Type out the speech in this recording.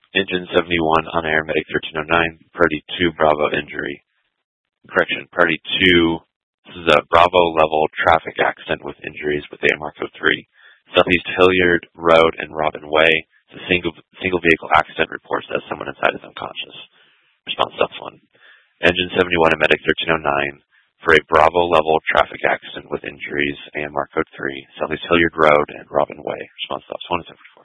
Engine 71 on air, Medic 1309, Priority 2 Bravo injury. Correction, Priority 2, this is a Bravo level traffic accident with injuries with AMR code 3. Southeast Hilliard Road and Robin Way. It's a single vehicle accident, reports that someone inside is unconscious. Response steps 1. Engine 71 and Medic 1309 for a Bravo level traffic accident with injuries, AMR code 3, Southeast Hilliard Road and Robin Way. Response stops 1 and 74.